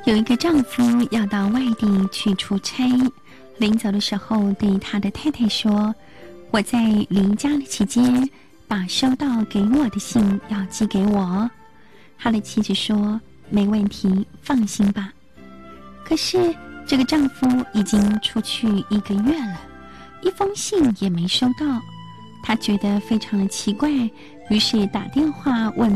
有一个丈夫要到外地去出差，临走的时候对他的太太说：“我在离家的期间，把收到给我的信要寄给我。”他的妻子说：“没问题，放心吧。”可是这个丈夫已经出去1个月了，一封信也没收到，他觉得非常的奇怪，于是打电话问